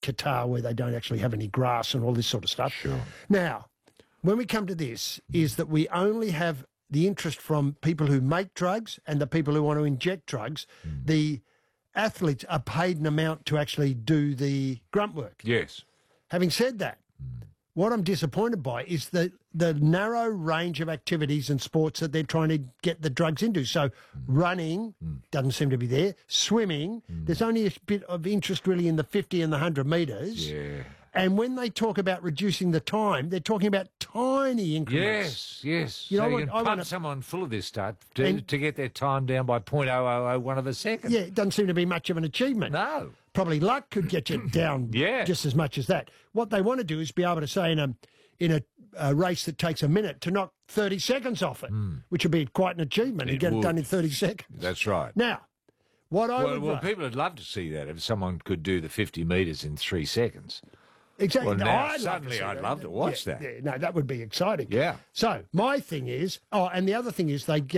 Qatar where they don't actually have any grass and all this sort of stuff. Sure. Now, when we come to this, is that we only have the interest from people who make drugs and the people who want to inject drugs. The athletes are paid an amount to actually do the grunt work. Yes. Having said that, what I'm disappointed by is the narrow range of activities and sports that they're trying to get the drugs into. So running doesn't seem to be there. Swimming, there's only a bit of interest really in the 50 and the 100 metres. Yeah. And when they talk about reducing the time, they're talking about tiny increments. Yes. You know, so you can pump someone full of this stuff to get their time down by 0.0001 of a second. Yeah, it doesn't seem to be much of an achievement. No. Probably luck could get you down just as much as that. What they want to do is be able to say in a race that takes a minute to knock 30 seconds off it, which would be quite an achievement and get it done in 30 seconds. That's right. Now, Well, people would love to see that if someone could do the 50 metres in 3 seconds. Exactly. Well, now, I'd love to watch that. Yeah, no, that would be exciting. Yeah. So my thing is, and the other thing is they've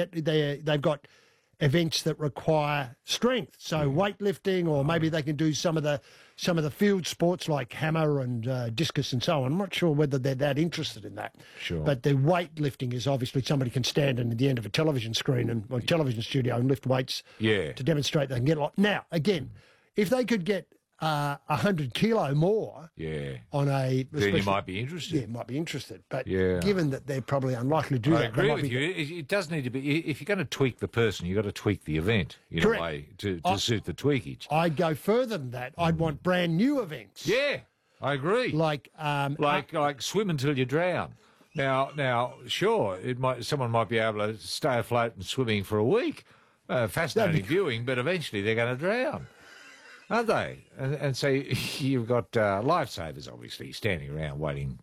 got events that require strength. So weightlifting, or maybe they can do some of the field sports like hammer and discus and so on. I'm not sure whether they're that interested in that. Sure. But the weightlifting is obviously somebody can stand at the end of a television screen and or television studio and lift weights to demonstrate they can get a lot. Now, again, if they could get 100 kilo more on a... Then you might be interested. Yeah, might be interested. But given that they're probably unlikely to do that... I agree with you. It does need to be... If you're going to tweak the person, you've got to tweak the event in a way to suit the tweakage. I'd go further than that. I'd want brand new events. Yeah, I agree. Like swim until you drown. Now, sure, someone might be able to stay afloat and swimming for a week. Fascinating viewing, but eventually they're going to drown. Aren't they? And so you've got lifesavers, obviously, standing around waiting,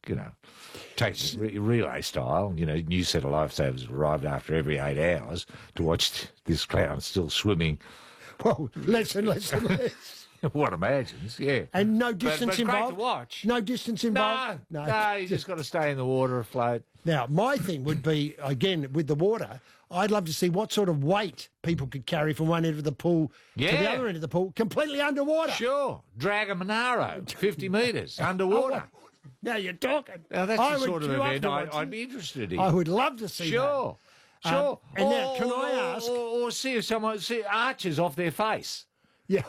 taking relay style. New set of lifesavers arrived after every 8 hours to watch this clown still swimming. Well, less and less and less. One imagines, yeah. And no distance but involved? Great to watch. No distance involved? No, you just got to stay in the water afloat. Now, my thing would be, again, with the water, I'd love to see what sort of weight people could carry from one end of the pool to the other end of the pool, completely underwater. Sure. Drag a Monaro, 50 metres, underwater. Now you're talking. Now, that's the sort of event I'd be interested in. I would love to see that. Sure. And now, can I ask... Or see if someone... See arches off their face. Yeah.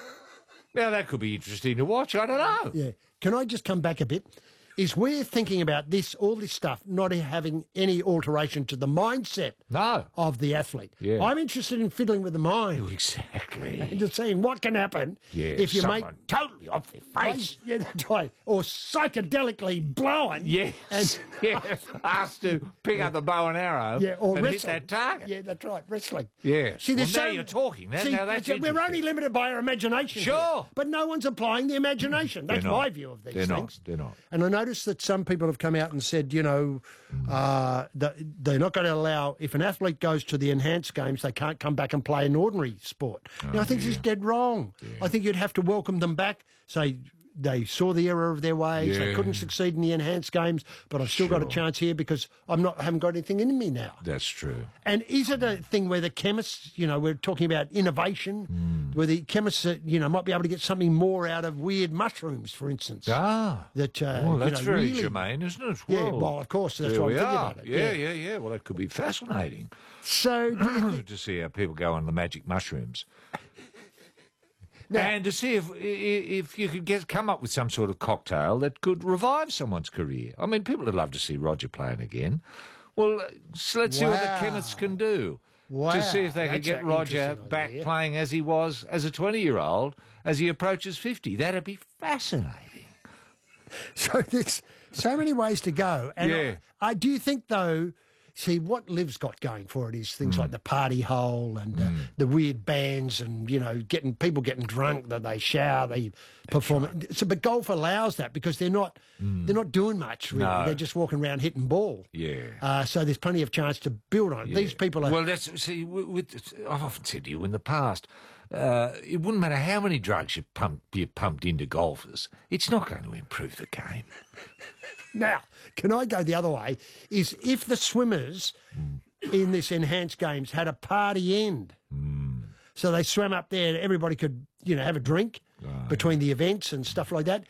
Now, that could be interesting to watch. I don't know. Yeah. Can I just come back a bit? Is we're thinking about all this stuff, not having any alteration to the mindset of the athlete. Yeah. I'm interested in fiddling with the mind. Exactly. And just seeing what can happen if you make totally off their face. Yeah, that's right. Or psychedelically blown. Yes. And asked to pick up the bow and arrow or and wrestling. hit that target. Yeah, that's right, wrestling. Yeah. See, now you're talking. Now that's we're only limited by our imagination. Sure. Here, but no one's applying the imagination. That's my view of these things. They're not. And I noticed that some people have come out and said, that they're not going to allow, if an athlete goes to the enhanced games, they can't come back and play an ordinary sport. Now, I think this is dead wrong. Yeah. I think you'd have to welcome them back, say they saw the error of their ways, they couldn't succeed in the enhanced games, but I've still got a chance here because haven't got anything in me now. That's true. And is it a thing where the chemists, we're talking about innovation, where the chemists, might be able to get something more out of weird mushrooms, for instance? That's very really, germane, isn't it? Well, of course, that's what I'm thinking about it. Yeah. Well, that could be fascinating. So to see how people go on the magic mushrooms. Now, and to see if you could come up with some sort of cocktail that could revive someone's career. I mean, people would love to see Roger playing again. Well, so let's see what the chemists can do to see if they can get Roger back playing as he was as a 20-year-old as he approaches 50. That'd be fascinating. So there's so many ways to go. And do you think, though... See, what Liv's got going for it is things like the party hole and the weird bands and, people getting drunk, that they shower, they perform. Right. So, but golf allows that because they're not doing much, really. No. They're just walking around hitting ball. Yeah. So there's plenty of chance to build on it. These people are... Well, I've often said to you in the past, it wouldn't matter how many drugs you pumped into golfers. It's not going to improve the game. Now, can I go the other way? Is if the swimmers in this enhanced games had a party end, so they swam up there and everybody could, have a drink between the events and stuff like that,